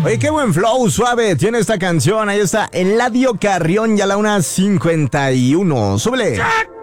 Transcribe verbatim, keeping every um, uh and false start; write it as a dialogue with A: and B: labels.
A: Oye, qué buen flow suave tiene esta canción. Ahí está Eladio Carrión y a la una cincuenta y uno. Súbele.